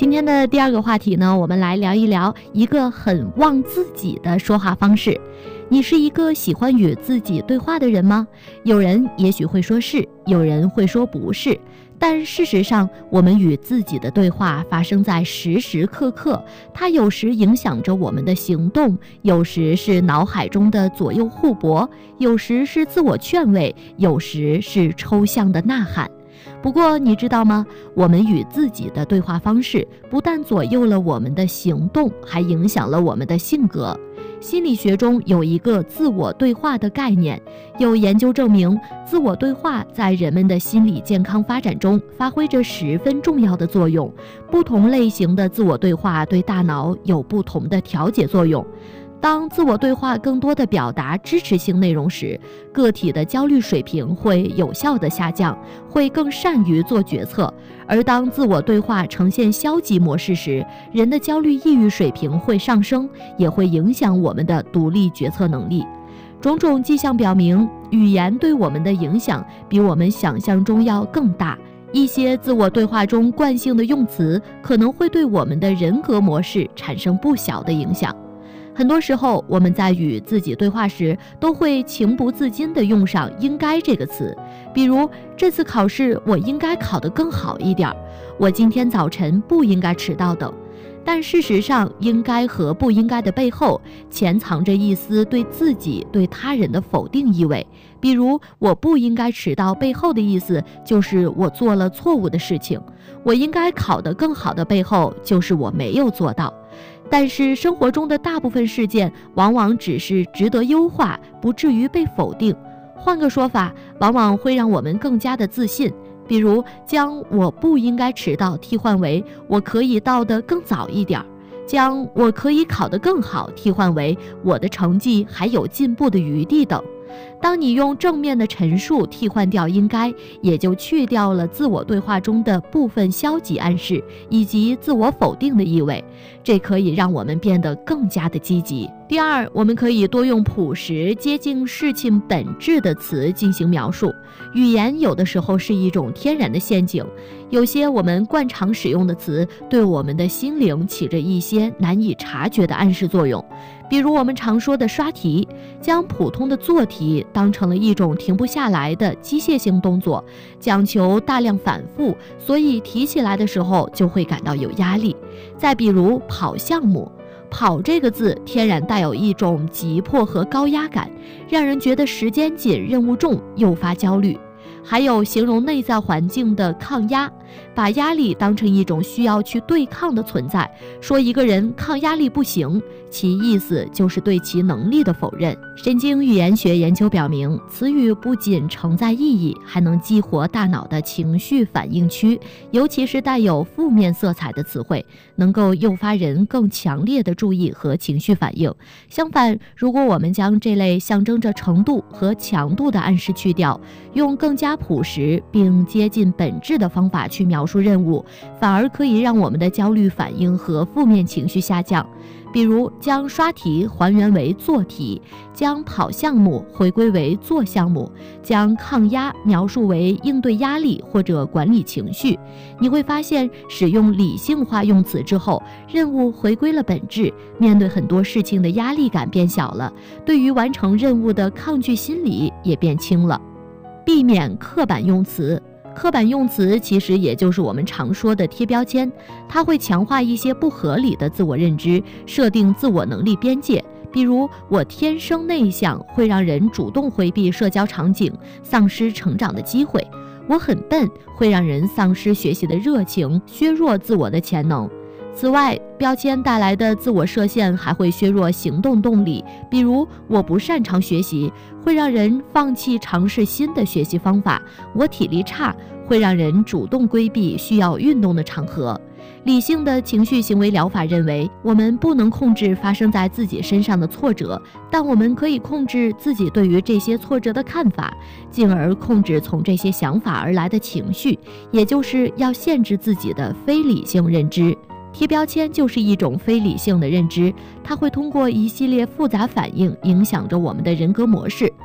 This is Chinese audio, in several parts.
今天的第二个话题呢，我们来聊一聊一个很忘自己的说话方式。你是一个喜欢与自己对话的人吗？有人也许会说是，有人会说不是，但事实上，我们与自己的对话发生在时时刻刻，它有时影响着我们的行动，有时是脑海中的左右互搏，有时是自我劝慰，有时是抽象的呐喊。不过你知道吗？我们与自己的对话方式不但左右了我们的行动，还影响了我们的性格。心理学中有一个自我对话的概念，有研究证明，自我对话在人们的心理健康发展中发挥着十分重要的作用。不同类型的自我对话对大脑有不同的调节作用。当自我对话更多地表达支持性内容时，个体的焦虑水平会有效地下降，会更善于做决策；而当自我对话呈现消极模式时，人的焦虑抑郁水平会上升，也会影响我们的独立决策能力。种种迹象表明，语言对我们的影响比我们想象中要更大。一些自我对话中惯性的用词可能会对我们的人格模式产生不小的影响。很多时候，我们在与自己对话时，都会情不自禁地用上“应该”这个词。比如，这次考试我应该考得更好一点，我今天早晨不应该迟到等。但事实上，应该和不应该的背后，潜藏着一丝对自己、对他人的否定意味。比如，我不应该迟到背后的意思就是我做了错误的事情；我应该考得更好的背后，就是我没有做到。但是生活中的大部分事件往往只是值得优化，不至于被否定。换个说法，往往会让我们更加的自信。比如，将我不应该迟到替换为我可以到得更早一点，将我可以考得更好替换为我的成绩还有进步的余地等。当你用正面的陈述替换掉应该，也就去掉了自我对话中的部分消极暗示以及自我否定的意味，这可以让我们变得更加的积极。第二，我们可以多用朴实、接近事情本质的词进行描述。语言有的时候是一种天然的陷阱，有些我们惯常使用的词对我们的心灵起着一些难以察觉的暗示作用。比如我们常说的刷题，将普通的做题当成了一种停不下来的机械性动作，讲求大量反复，所以提起来的时候就会感到有压力。再比如跑项目，跑这个字天然带有一种急迫和高压感，让人觉得时间紧、任务重，诱发焦虑。还有形容内在环境的抗压，把压力当成一种需要去对抗的存在，说一个人抗压力不行，其意思就是对其能力的否认。神经语言学研究表明，词语不仅承载意义，还能激活大脑的情绪反应区，尤其是带有负面色彩的词汇，能够诱发人更强烈的注意和情绪反应。相反，如果我们将这类象征着程度和强度的暗示去掉，用更加朴实并接近本质的方法去描述任务，反而可以让我们的焦虑反应和负面情绪下降。比如将刷题还原为做题，将跑项目回归为做项目，将抗压描述为应对压力或者管理情绪。你会发现，使用理性化用词之后，任务回归了本质，面对很多事情的压力感变小了，对于完成任务的抗拒心理也变轻了。避免刻板用词。刻板用词其实也就是我们常说的贴标签，它会强化一些不合理的自我认知，设定自我能力边界。比如，我天生内向会让人主动回避社交场景，丧失成长的机会；我很笨会让人丧失学习的热情，削弱自我的潜能。此外，标签带来的自我设限还会削弱行动动力，比如我不擅长学习，会让人放弃尝试新的学习方法；我体力差，会让人主动规避需要运动的场合。理性的情绪行为疗法认为，我们不能控制发生在自己身上的挫折，但我们可以控制自己对于这些挫折的看法，进而控制从这些想法而来的情绪，也就是要限制自己的非理性认知。贴标签就是一种非理性的认知，它会通过一系列复杂反应影响着我们的人格模式。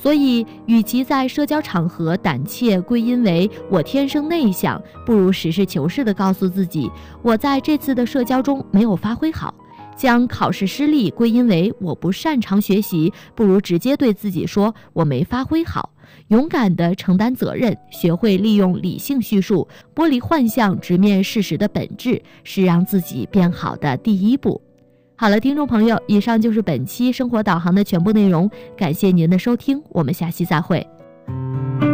所以，与其在社交场合胆怯归因为我天生内向，不如实事求是地告诉自己，我在这次的社交中没有发挥好。将考试失利归因为我不擅长学习，不如直接对自己说我没发挥好。勇敢地承担责任，学会利用理性叙述，剥离幻象，直面事实的本质，是让自己变好的第一步。好了，听众朋友，以上就是本期生活导航的全部内容，感谢您的收听，我们下期再会。